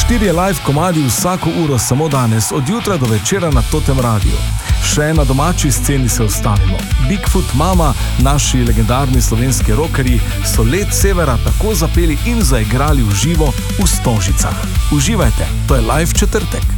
4 live komadi vsako uro samo danes, od jutra do večera na Totem Radiu. Še na domači sceni se ustavimo. Bigfoot Mama, naši legendarni slovenski rockerji, so Led Severa tako zapeli in zaigrali v živo v Stožicah. Uživajte, to je live četrtek.